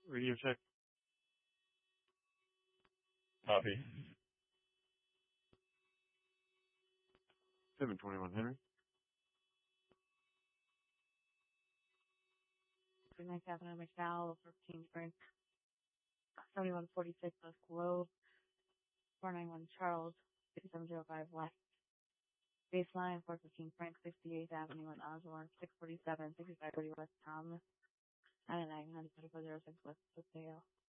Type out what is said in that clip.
Radio check. Copy. 721 Henry. Next Avenue McDowell for King Spring. 7146 West Globe. 491 Charles. 6705 West. Baseline 415 Frank. 68th Avenue in Osborne. 647 6530 West Thomas. 99 9406 West Paseo.